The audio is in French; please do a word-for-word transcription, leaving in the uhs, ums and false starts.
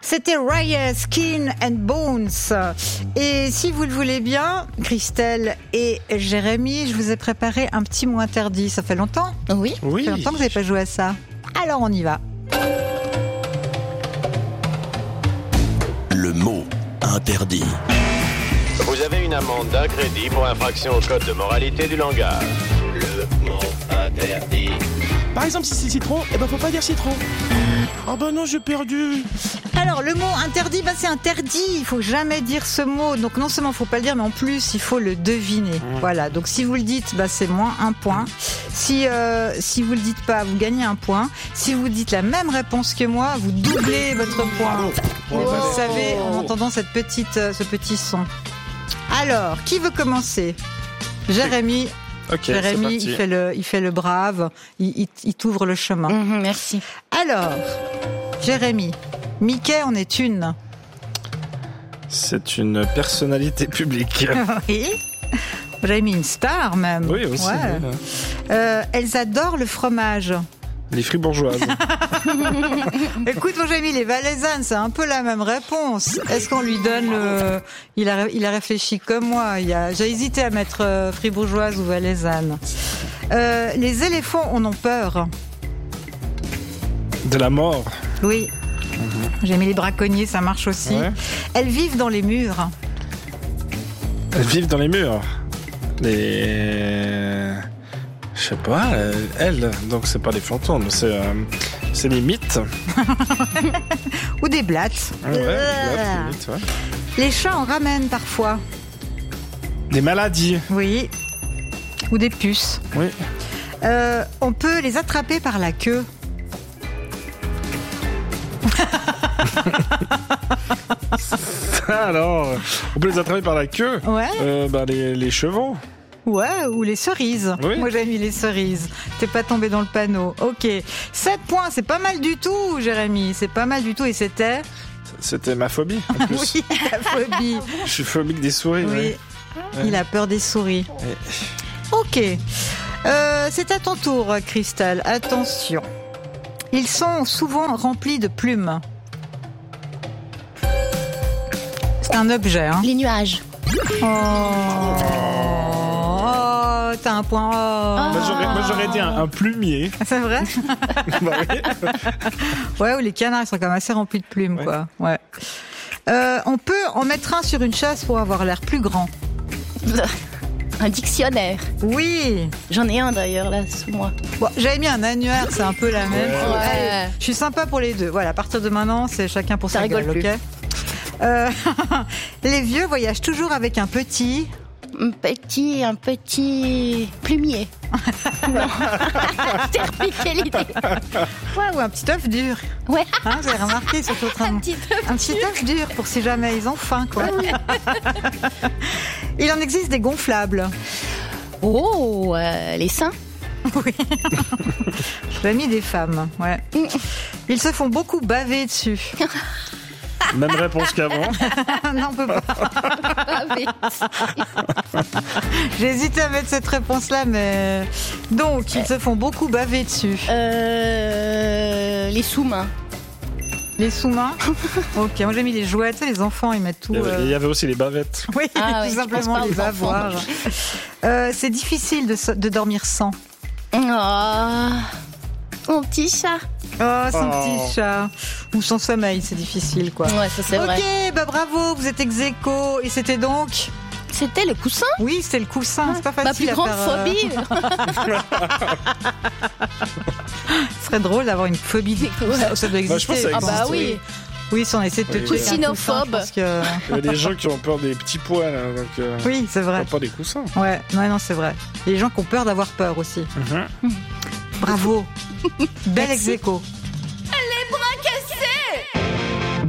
C'était Raya, Skin and Bones. Et si vous le voulez bien, Christelle et Jérémy, je vous ai préparé un petit mot interdit. Ça fait longtemps ? Oui. Oui. Ça fait longtemps que vous n'avez pas joué à ça. Alors on y va. Le mot interdit. Vous avez une amende d'un crédit pour infraction au code de moralité du langage. Le mot interdit. Par exemple, si c'est citron, eh ben faut pas dire citron. Oh ben non, j'ai perdu. Alors le mot interdit, bah c'est interdit. Il faut jamais dire ce mot. Donc non seulement il faut pas le dire, mais en plus il faut le deviner. Mmh. Voilà. Donc si vous le dites, bah c'est moins un point. Si euh, si vous le dites pas, vous gagnez un point. Si vous dites la même réponse que moi, vous doublez votre point. Wow. Vous le savez en entendant cette petite euh, ce petit son. Alors qui veut commencer ? Jérémy. Ok, Jérémy, il fait le, il fait le brave, il, il, il t'ouvre le chemin. Mmh, merci. Alors, Jérémy, Mickey en est une. C'est une personnalité publique. Oui. J'avais mis une star même. Oui, aussi. Ouais. Oui. Euh, elles adorent le fromage. Les fribourgeoises. Écoute, moi j'ai mis les valaisannes, c'est un peu la même réponse. Est-ce qu'on lui donne le... Il a, il a réfléchi comme moi. Il a... J'ai hésité à mettre euh, fribourgeoise ou valaisanne. Euh, les éléphants en ont peur. De la mort. Oui. Mmh. J'ai mis les braconniers, ça marche aussi. Ouais. Elles vivent dans les murs. Elles vivent dans les murs. Les... Je sais pas, elles, donc c'est pas des fantômes, c'est, euh, c'est des mythes. Ou des blattes. Ouais, des blattes, des mythes, ouais. Les chats en ramènent parfois. Des maladies. Oui. Ou des puces. Oui. Euh, on peut les attraper par la queue. Alors, on peut les attraper par la queue. Ouais. Euh, bah, les, les chevaux. Ouais, ou les cerises. Oui. Moi, j'ai mis les cerises. T'es pas tombé dans le panneau. Ok. sept points, c'est pas mal du tout, Jérémy. C'est pas mal du tout. Et c'était C'était ma phobie, en plus. Oui, ta phobie. Je suis phobique des souris. Oui. Ouais. Il a peur des souris. Ouais. Ok. Euh, c'est à ton tour, Christelle. Attention. Ils sont souvent remplis de plumes. C'est un objet, hein. Les nuages. Oh. T'as un point. Oh. Moi, j'aurais, moi j'aurais dit un, un plumier. C'est vrai. Bah oui. Ouais, ou les canards ils sont quand même assez remplis de plumes, ouais. Quoi. Ouais. Euh, on peut en mettre un sur une chaise pour avoir l'air plus grand. Un dictionnaire. Oui. J'en ai un d'ailleurs là sous moi. Bon, j'avais mis un annuaire, c'est un peu la même. Ouais. Allez, je suis sympa pour les deux. Voilà, à partir de maintenant, c'est chacun pour ça sa gueule, ok. Euh, les vieux voyagent toujours avec un petit. Un petit, un petit plumier. Non. T'es repiqué l'idée. Ouais, ou un petit œuf dur. Ouais. Hein, vous avez remarqué, surtout un petit œuf un petit œuf dur pour si jamais ils ont faim, quoi. Il en existe des gonflables. Oh, euh, les seins. Oui. J'ai mis des femmes, ouais. Ils se font beaucoup baver dessus. Même réponse qu'avant. Non, on peut pas. J'ai hésité à mettre cette réponse-là, mais... Donc, ils se font beaucoup baver dessus. Euh, les sous-mains. Les sous-mains. Ok, moi j'ai mis les jouets, tu sais, les enfants, ils mettent tout... Il y avait, euh... il y avait aussi les bavettes. Oui, ah, tout oui, simplement les bavoirs. euh, c'est difficile de, de dormir sans. Oh, mon petit chat. Oh, son oh. petit chat. Ou son sommeil, c'est difficile, quoi. Ouais, ça c'est okay, vrai. Ok, bah bravo, vous êtes ex-aequo. Et c'était donc... C'était le coussin. Oui, c'était le coussin. C'est pas facile. Ma plus à grande faire, phobie. euh... Ce serait drôle d'avoir une phobie des coussins. Ça doit exister. Bah, je pense que ça ah bah existe, oui. Oui, si on essaie de te oui, tuer. Coussinophobe. Parce que... Il y a des gens qui ont peur des petits poils. Hein, donc, euh, oui, c'est vrai. Pas des coussins. Ouais, non, non, c'est vrai. Il y a des gens qui ont peur d'avoir peur aussi. Mm-hmm. Bravo. Bel ex-aequo.